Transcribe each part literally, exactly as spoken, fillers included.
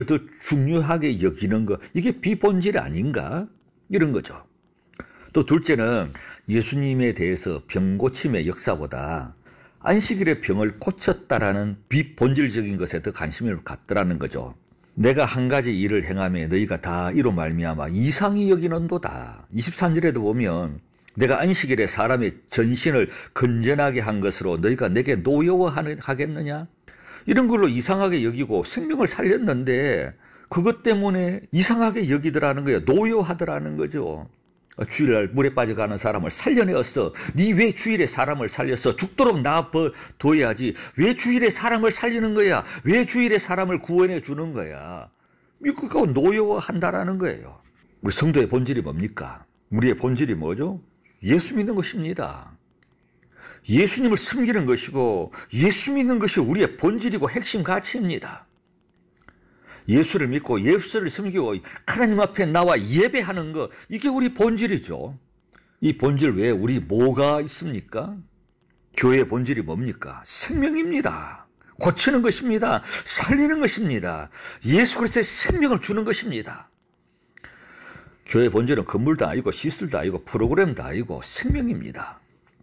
더 중요하게 여기는 것, 이게 비본질 아닌가? 이런 거죠. 또 둘째는 예수님에 대해서 병 고침의 역사보다 안식일에 병을 고쳤다라는 비본질적인 것에 더 관심을 갖더라는 거죠. 내가 한 가지 일을 행하며 너희가 다 이로 말미암아 이상히 여기는도다. 이십삼 절에도 보면 내가 안식일에 사람의 전신을 건전하게 한 것으로 너희가 내게 노여워하겠느냐? 이런 걸로 이상하게 여기고 생명을 살렸는데 그것 때문에 이상하게 여기더라는 거예요. 노여하더라는 거죠. 주일날 물에 빠져가는 사람을 살려내었어. 니 왜 주일에 사람을 살렸어? 죽도록 놔둬야지. 왜 주일에 사람을 살리는 거야? 왜 주일에 사람을 구원해 주는 거야? 이거 노여워한다라는 거예요. 우리 성도의 본질이 뭡니까? 우리의 본질이 뭐죠? 예수 믿는 것입니다. 예수님을 섬기는 것이고 예수 믿는 것이 우리의 본질이고 핵심 가치입니다. 예수를 믿고 예수를 섬기고 하나님 앞에 나와 예배하는 것, 이게 우리 본질이죠. 이 본질 외에 우리 뭐가 있습니까? 교회의 본질이 뭡니까? 생명입니다. 고치는 것입니다. 살리는 것입니다. 예수 그리스도의 생명을 주는 것입니다. 교회의 본질은 건물도 아니고 시설도 아니고 프로그램도 아니고 생명입니다.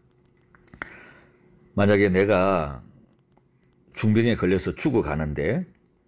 만약에 내가 중병에 걸려서 죽어가는데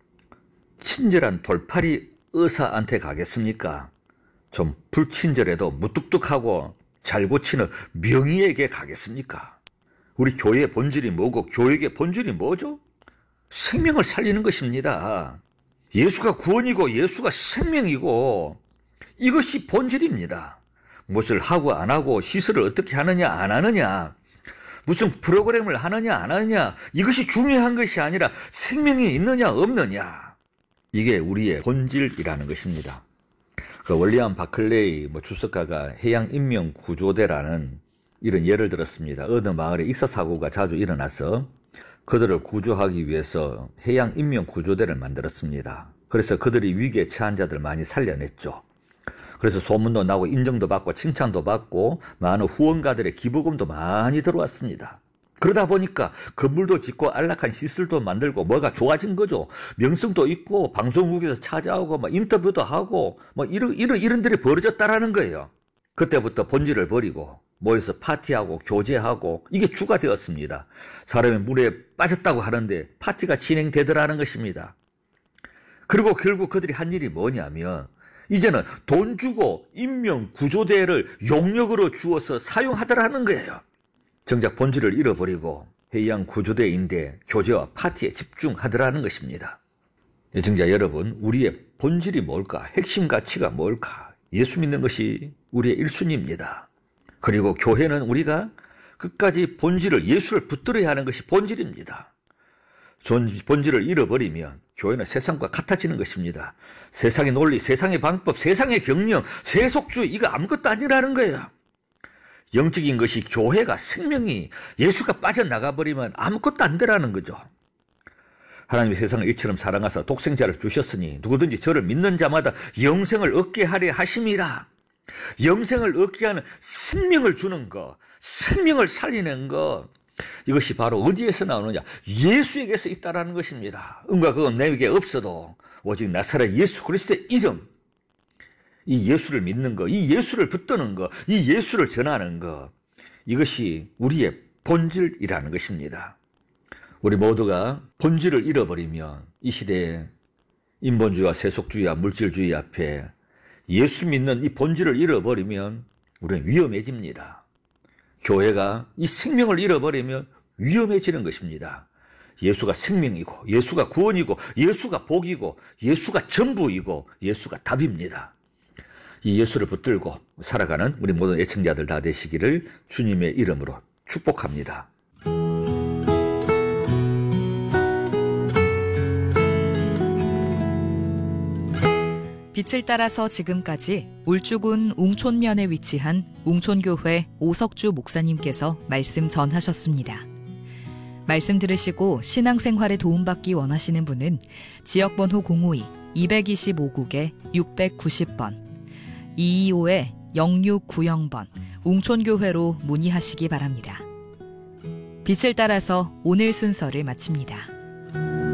친절한 돌팔이 의사한테 가겠습니까? 좀 불친절해도 무뚝뚝하고 잘 고치는 명의에게 가겠습니까? 우리 교회의 본질이 뭐고 교회의 본질이 뭐죠? 생명을 살리는 것입니다. 예수가 구원이고 예수가 생명이고 이것이 본질입니다. 무엇을 하고 안 하고 시설을 어떻게 하느냐 안 하느냐, 무슨 프로그램을 하느냐 안 하느냐, 이것이 중요한 것이 아니라 생명이 있느냐 없느냐, 이게 우리의 본질이라는 것입니다. 그 월리엄 바클레이 뭐 주석가가 해양인명구조대라는 이런 예를 들었습니다. 어느 마을에 익사사고가 자주 일어나서 그들을 구조하기 위해서 해양인명구조대를 만들었습니다. 그래서 그들이 위기에 처한 자들 많이 살려냈죠. 그래서 소문도 나고 인정도 받고 칭찬도 받고 많은 후원가들의 기부금도 많이 들어왔습니다. 그러다 보니까 건물도 짓고 안락한 시설도 만들고 뭐가 좋아진 거죠. 명성도 있고 방송국에서 찾아오고 뭐 인터뷰도 하고 뭐 이런 이런 이런 일이 벌어졌다라는 거예요. 그때부터 본질을 버리고 모여서 파티하고 교제하고 이게 주가 되었습니다. 사람이 물에 빠졌다고 하는데 파티가 진행되더라는 것입니다. 그리고 결국 그들이 한 일이 뭐냐면 이제는 돈 주고 인명구조대를 용역으로 주어서 사용하더라는 거예요. 정작 본질을 잃어버리고 해양구조대인데 교제와 파티에 집중하더라는 것입니다. 애청자 여러분, 우리의 본질이 뭘까? 핵심 가치가 뭘까? 예수 믿는 것이 우리의 일순위입니다. 그리고 교회는 우리가 끝까지 본질을, 예수를 붙들어야 하는 것이 본질입니다. 본질을 잃어버리면 교회는 세상과 같아지는 것입니다. 세상의 논리, 세상의 방법, 세상의 경영, 세속주의, 이거 아무것도 아니라는 거예요. 영적인 것이 교회가 생명이 예수가 빠져나가버리면 아무것도 안 되라는 거죠. 하나님이 세상을 이처럼 사랑하사 독생자를 주셨으니 누구든지 저를 믿는 자마다 영생을 얻게 하려 하심이라. 영생을 얻게 하는 생명을 주는 것, 생명을 살리는 것, 이것이 바로 어디에서 나오느냐? 예수에게서 있다라는 것입니다. 은과 그건 내게 없어도 오직 나사렛 예수 그리스도의 이름, 이 예수를 믿는 것, 이 예수를 붙드는 것, 이 예수를 전하는 것, 이것이 우리의 본질이라는 것입니다. 우리 모두가 본질을 잃어버리면 이 시대에 인본주의와 세속주의와 물질주의 앞에 예수 믿는 이 본질을 잃어버리면 우리는 위험해집니다. 교회가 이 생명을 잃어버리면 위험해지는 것입니다. 예수가 생명이고 예수가 구원이고 예수가 복이고 예수가 전부이고 예수가 답입니다. 이 예수를 붙들고 살아가는 우리 모든 애청자들 다 되시기를 주님의 이름으로 축복합니다. 빛을 따라서 지금까지 울주군 웅촌면에 위치한 웅촌교회 오석주 목사님께서 말씀 전하셨습니다. 말씀 들으시고 신앙생활에 도움받기 원하시는 분은 지역번호 공오이 이이십오국에 육백구십 번, 이이오 영육구영 번 웅촌교회로 문의하시기 바랍니다. 빛을 따라서 오늘 순서를 마칩니다.